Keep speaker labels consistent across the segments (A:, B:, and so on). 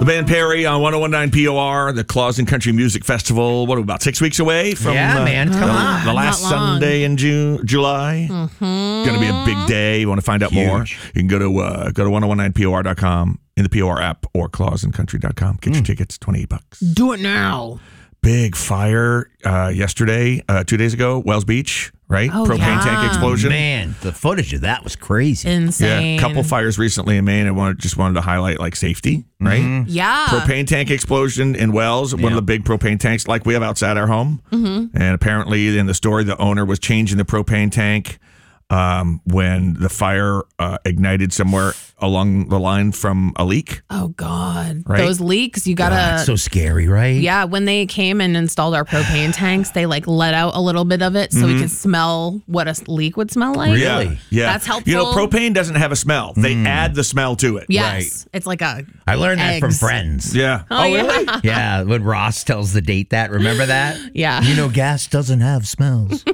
A: The band Perry on 101.9 POR, the Claus and Country Music Festival. What are we, about 6 weeks away from
B: man, come on.
A: the last Sunday in July? Going to be a big day. You want to find out more? You can go to 1019por.com in the POR app or clausandcountry.com. Get your tickets, $28.
C: Do it now.
A: Big fire yesterday, 2 days ago, Wells Beach, right?
C: Oh,
A: Propane tank explosion.
B: Man, the footage of that was crazy.
C: Insane.
A: Yeah, a couple fires recently in Maine. I just wanted to highlight like safety, right?
C: Yeah.
A: Propane tank explosion in Wells, one of the big propane tanks like we have outside our home. And apparently in the story, the owner was changing the propane tank when the fire ignited somewhere along the line from a leak.
C: Oh, God.
A: Right?
C: Those leaks, you got to...
B: It's so scary, right?
C: Yeah, when they came and installed our propane tanks, they like let out a little bit of it so we could smell what a leak would smell like.
A: Yeah.
C: That's helpful.
A: You know, propane doesn't have a smell. They add the smell to it.
C: Yes. It's like a
B: I learned that from
C: eggs.
B: Friends.
A: Yeah.
C: Oh, really?
B: Yeah, when Ross tells the date that. Remember that?
C: Yeah.
B: You know, gas doesn't have smells.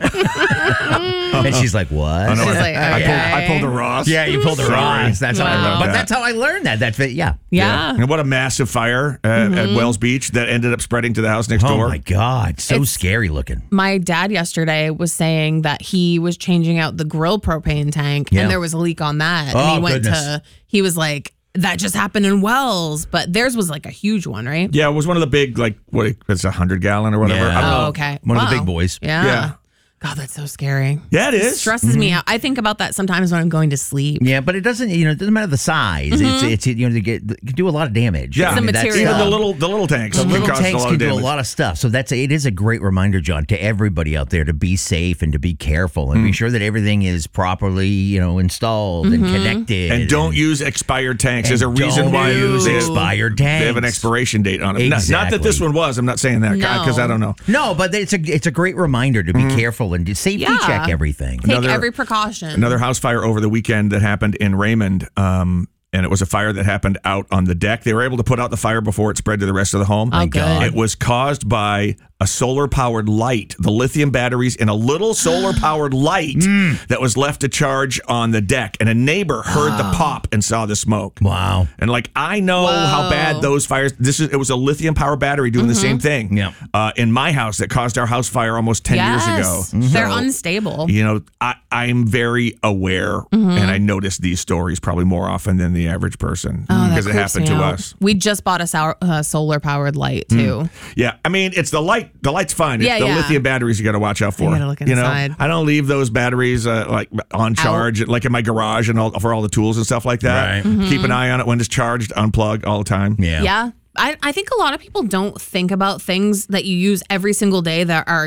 B: And she's like, what?
A: Oh, no,
C: She's like,
A: I pulled a Ross.
B: Yeah, you pulled a
A: Sorry.
B: Ross. That's how I
C: Wow.
B: learned. But
A: that.
B: that's how I learned that. Yeah.
C: Yeah.
A: And what a massive fire at Wells Beach that ended up spreading to the house next
B: Oh
A: door.
B: my God. So
C: It's-
B: scary looking.
C: My dad yesterday was saying that he was changing out the grill propane tank
B: Yeah.
C: and there was a leak on that.
B: Oh,
C: And he went
B: goodness.
C: he was like, that just happened in Wells, but theirs was like a huge one, right?
A: Yeah, it was one of the big, like, what, it's 100-gallon or whatever.
B: Yeah.
A: I don't know.
C: Oh, okay.
B: One of the
C: Wow.
B: big boys.
C: Yeah.
A: Yeah.
C: God, that's so scary.
A: Yeah, it
C: It
A: is.
C: stresses me out. I think about that sometimes when I'm going to sleep.
B: Yeah, but it doesn't. It doesn't matter the size. It's you know, you can do a lot of damage.
A: Yeah.
C: It's the
B: that's,
C: material.
A: Even the little tanks
B: The
A: can
B: little
A: cause a
B: tanks
A: lot
B: can
A: of
B: do a
A: damage.
B: lot of stuff. So it is a great reminder, John, to everybody out there to be safe and to be careful and be sure that everything is properly, installed and connected.
A: And don't use expired tanks. There's a
B: And
A: reason
B: don't
A: why
B: use
A: they
B: expired
A: They have an
B: tanks.
A: expiration date on them. Not that this
B: Exactly.
A: one was. I'm not saying that because I don't know.
B: No, but it's a great reminder to be careful and to safety
C: Yeah.
B: check everything.
C: Take every precaution.
A: Another house fire over the weekend that happened in Raymond. And it was a fire that happened out on the deck. They were able to put out the fire before it spread to the rest of the home.
C: Oh, good.
A: It was caused by a solar-powered light, the lithium batteries in a little solar-powered light that was left to charge on the deck. And a neighbor heard the pop and saw the smoke.
B: Wow.
A: And I know how bad those fires. It was a lithium-powered battery doing the same thing.
B: Yeah.
A: In my house that caused our house fire almost 10 years ago.
C: They're
A: So,
C: unstable.
A: I'm very aware, and I notice these stories probably more often than the average person because it happened to us.
C: We just bought a solar-powered light, too.
A: Yeah, I mean, it's the light. The light's fine. It's
C: Yeah,
A: the
C: yeah.
A: lithium batteries you got to watch out for.
C: You gotta look inside.
A: I don't leave those batteries on charge, like in my garage and for all the tools and stuff like that.
B: Right.
A: Keep an eye on it when it's charged. Unplug all the time.
C: Yeah. I think a lot of people don't think about things that you use every single day that are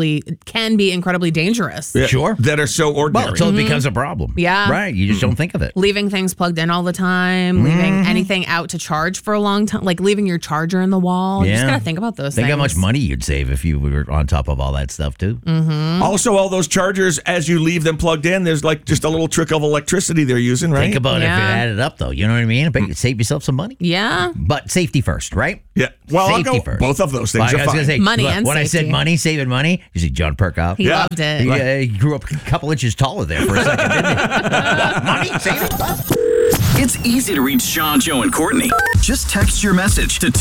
C: can be incredibly dangerous.
A: Yeah,
B: Sure.
A: that are so ordinary.
B: Well, until it becomes a problem.
C: Yeah.
B: Right. You just don't think of it.
C: Leaving things plugged in all the time, leaving anything out to charge for a long time, like leaving your charger in the wall. You just
B: Yeah.
C: got to think about those
B: Think
C: things.
B: how much money you'd save if you were on top of all that stuff, too.
A: Also, all those chargers, as you leave them plugged in, there's like just a little trickle of electricity they're using, right?
B: Think about it if it
C: Yeah.
B: added up, though. You know what I mean? I bet you'd save yourself some money.
C: Yeah.
B: But safety first, right?
A: Yeah. Well, I'll
B: Safety
A: go.
B: first.
A: Both of those things
B: Well,
A: are
B: I was
A: fine.
B: going to say,
C: Money
B: look,
C: and
B: when I said
C: safety.
B: money, saving money, you see John Perkoff.
C: He loved it.
B: He grew up a couple inches taller there for a second, didn't he? Money, saving.
D: It's easy to reach Sean, Joe, and Courtney. Just text your message to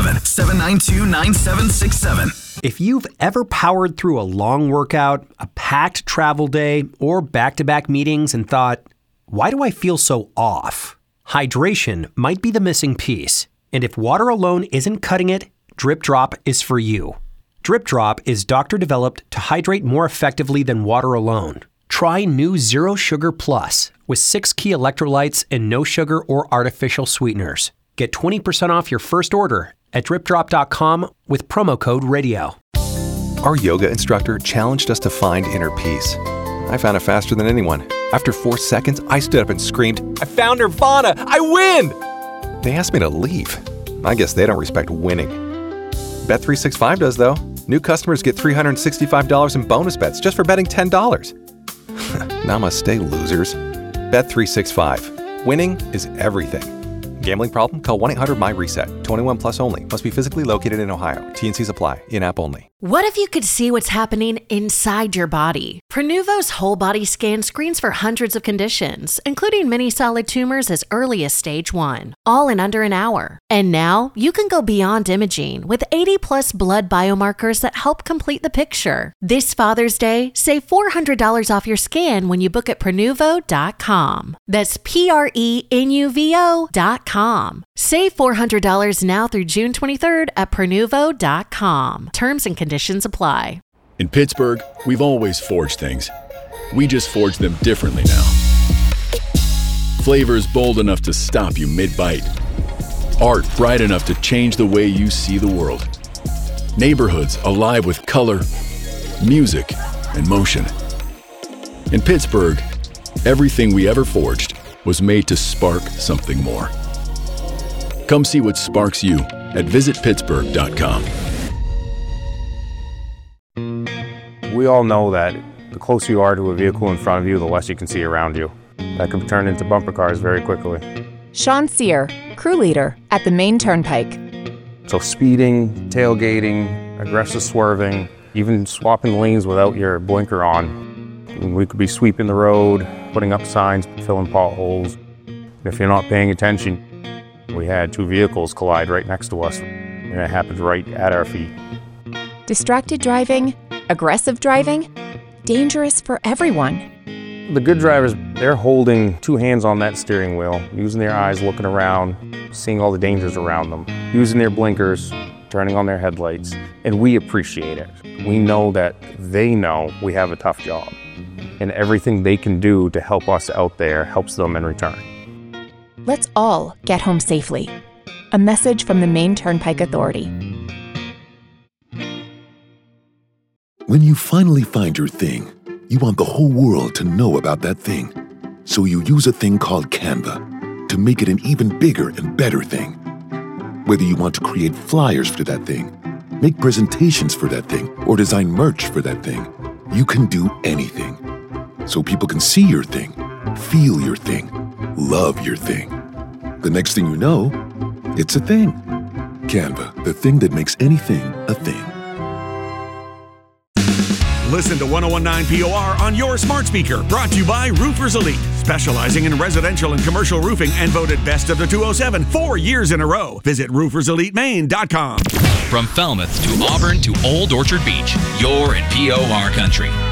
D: 207-792-9767.
E: If you've ever powered through a long workout, a packed travel day, or back-to-back meetings and thought, why do I feel so off? Hydration might be the missing piece. And if water alone isn't cutting it, Drip Drop is for you. Drip Drop is doctor-developed to hydrate more effectively than water alone. Try new Zero Sugar Plus with 6 key electrolytes and no sugar or artificial sweeteners. Get 20% off your first order at dripdrop.com with promo code RADIO.
F: Our yoga instructor challenged us to find inner peace. I found it faster than anyone. After 4 seconds, I stood up and screamed, "I found Nirvana! I win!" They asked me to leave. I guess they don't respect winning. Bet365 does, though. New customers get $365 in bonus bets just for betting $10. Namaste, losers. Bet365. Winning is everything. Gambling problem? Call 1-800-MY-RESET. 21 plus only. Must be physically located in Ohio. T&Cs apply. In-app only.
G: What if you could see what's happening inside your body? Prenuvo's whole body scan screens for hundreds of conditions, including many solid tumors as early as stage 1, all in under an hour. And now you can go beyond imaging with 80 plus blood biomarkers that help complete the picture. This Father's Day, save $400 off your scan when you book at Prenuvo.com. That's Prenuvo.com. Save $400 now through June 23rd at Prenuvo.com. Terms and conditions apply.
H: In Pittsburgh, we've always forged things. We just forge them differently now. Flavors bold enough to stop you mid-bite. Art bright enough to change the way you see the world. Neighborhoods alive with color, music, and motion. In Pittsburgh, everything we ever forged was made to spark something more. Come see what sparks you at visitpittsburgh.com.
I: We all know that the closer you are to a vehicle in front of you, the less you can see around you. That can turn into bumper cars very quickly.
J: Sean Sear, crew leader at the Maine Turnpike.
I: So speeding, tailgating, aggressive swerving, even swapping lanes without your blinker on. We could be sweeping the road, putting up signs, filling potholes. If you're not paying attention, we had 2 vehicles collide right next to us, and it happened right at our feet.
J: Distracted driving, aggressive driving, dangerous for everyone.
I: The good drivers, they're holding 2 hands on that steering wheel, using their eyes, looking around, seeing all the dangers around them, using their blinkers, turning on their headlights, and we appreciate it. We know that they know we have a tough job, and everything they can do to help us out there helps them in return.
J: Let's all get home safely. A message from the Maine Turnpike Authority.
K: When you finally find your thing, you want the whole world to know about that thing. So you use a thing called Canva to make it an even bigger and better thing. Whether you want to create flyers for that thing, make presentations for that thing, or design merch for that thing, you can do anything. So people can see your thing, feel your thing, love your thing. The next thing you know, it's a thing. Canva, the thing that makes anything a thing.
A: Listen to 101.9 POR on your smart speaker. Brought to you by Roofers Elite, specializing in residential and commercial roofing and voted best of the 207 4 years in a row. Visit rooferselitemaine.com.
L: From Falmouth to Auburn to Old Orchard Beach, you're in POR country.